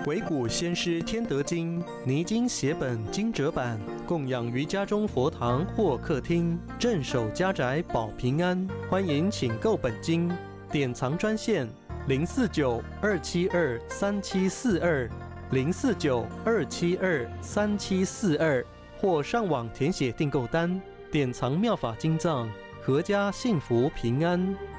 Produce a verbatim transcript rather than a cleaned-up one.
鬼谷先师天德经泥金写本精折版，供养于家中佛堂或客厅，镇守家宅保平安。欢迎请购本经，典藏专线零四九二七二三七四二零四九二七二三七四二，或上网填写订购单，典藏妙法经藏，阖家幸福平安。